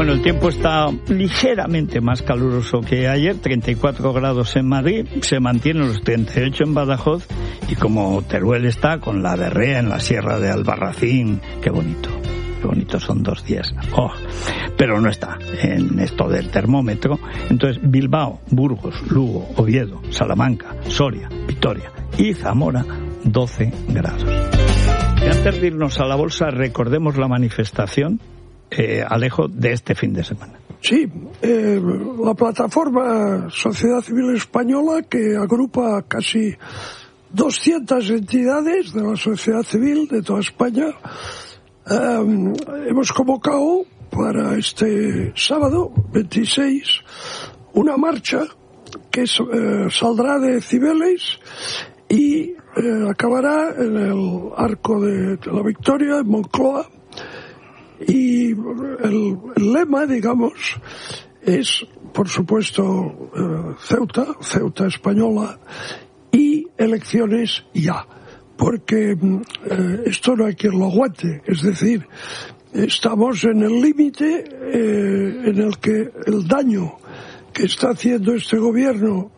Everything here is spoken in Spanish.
Bueno, el tiempo está ligeramente más caluroso que ayer, 34 grados en Madrid, se mantienen los 38 en Badajoz y como Teruel está con la berrea en la sierra de Albarracín, qué bonito son 2 días. Oh, pero no está en esto del termómetro. Entonces, Bilbao, Burgos, Lugo, Oviedo, Salamanca, Soria, Vitoria y Zamora, 12 grados. Y antes de irnos a la bolsa, recordemos la manifestación, Alejo, de este fin de semana. Sí, la plataforma Sociedad Civil Española, que agrupa casi 200 entidades de la sociedad civil de toda España, hemos convocado para este sábado 26 una marcha que saldrá de Cibeles y acabará en el Arco de la Victoria, en Moncloa, y el lema, digamos, es, por supuesto, Ceuta española y elecciones ya. Porque esto no hay quien lo aguante, es decir, estamos en el límite en el que el daño que está haciendo este gobierno